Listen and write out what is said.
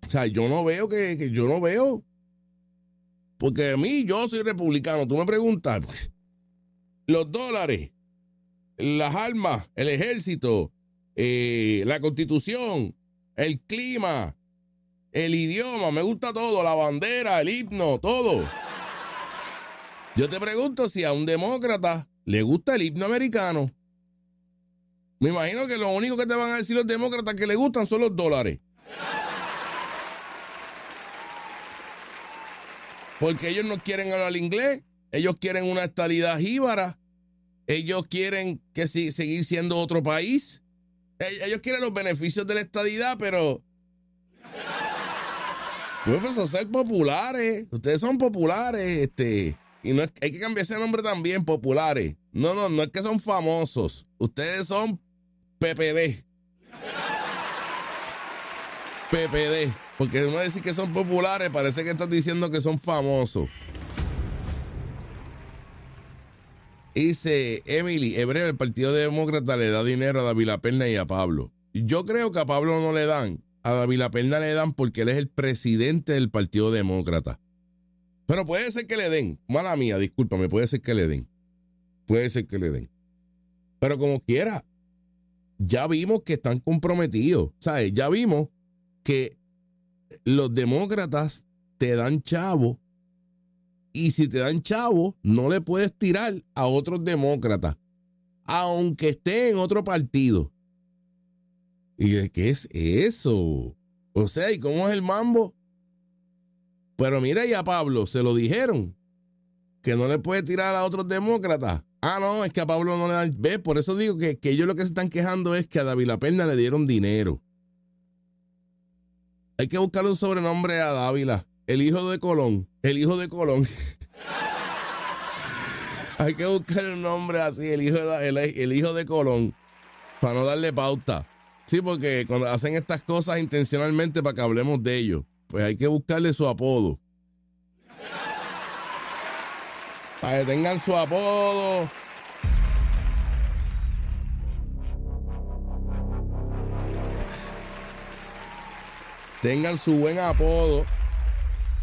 O sea, yo no veo que yo no veo. Porque a mí, yo soy republicano. Tú me preguntas, pues, los dólares, las armas, el ejército, la constitución, el clima, el idioma, me gusta todo, la bandera, el himno, todo. Yo te pregunto si a un demócrata le gusta el himno americano. Me imagino que lo único que te van a decir los demócratas que le gustan son los dólares. Porque ellos no quieren hablar inglés, ellos quieren una estadidad jíbara, ellos quieren que seguir siendo otro país, ellos quieren los beneficios de la estadidad, pero pues a ser populares, ustedes son populares, y no es, hay que cambiar ese nombre también, populares. No es que son famosos, ustedes son PPD. PPD. Porque uno decir que son populares, parece que estás diciendo que son famosos. Dice Emily, hebreo, el Partido Demócrata le da dinero a David Laperna y a Pablo. Yo creo que a Pablo no le dan, a David Laperna le dan porque él es el presidente del Partido Demócrata. Pero puede ser que le den, mala mía, discúlpame, puede ser que le den. Puede ser que le den. Pero como quiera, ya vimos que están comprometidos, ¿sabes? Ya vimos que los demócratas te dan chavo y si te dan chavo no le puedes tirar a otros demócratas aunque esté en otro partido. ¿Y de qué es eso? O sea, ¿y cómo es el mambo? Pero mira, y a Pablo se lo dijeron que no le puede tirar a otros demócratas. Ah, no, es que a Pablo no le dan. ¿Ves? Por eso digo que ellos lo que se están quejando es que a David Laperna le dieron dinero. Hay que buscarle un sobrenombre a Dávila. El hijo de Colón. El hijo de Colón. Hay que buscarle un nombre así. El hijo de Colón. Para no darle pauta. Sí, porque cuando hacen estas cosas intencionalmente para que hablemos de ellos, pues hay que buscarle su apodo. Para que tengan su apodo. Tengan su buen apodo